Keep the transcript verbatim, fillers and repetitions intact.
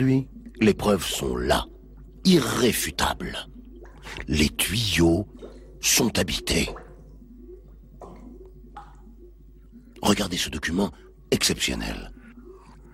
Aujourd'hui, les preuves sont là, irréfutables. Les tuyaux sont habités. Regardez ce document exceptionnel.